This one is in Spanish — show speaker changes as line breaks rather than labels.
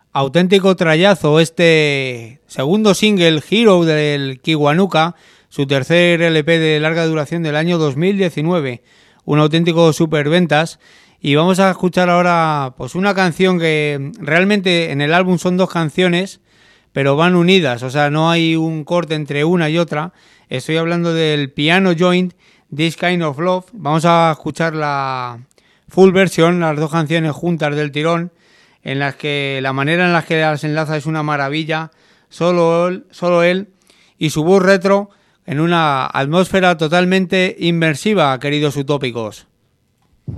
Auténtico trayazo este segundo single, Hero, del Kiwanuka, su tercer LP de larga duración del año 2019. Un auténtico superventas. Y vamos a escuchar ahora pues una canción que realmente en el álbum son dos canciones, pero van unidas, o sea, no hay un corte entre una y otra. Estoy hablando del Piano Joint, This Kind of Love. Vamos a escuchar la full version, las dos canciones juntas del tirón, en las que la manera en la que las enlaza es una maravilla. Solo él y su voz retro en una atmósfera totalmente inmersiva, queridos utópicos.